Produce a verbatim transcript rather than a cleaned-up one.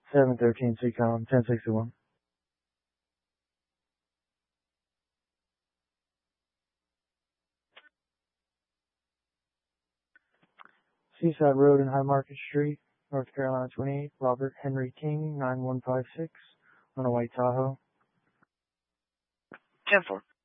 seven thirteen C COM, ten sixty-one. Seaside Road and High Market Street, North Carolina twenty-eight, Robert Henry King, nine one five six, on a white Tahoe. ten four.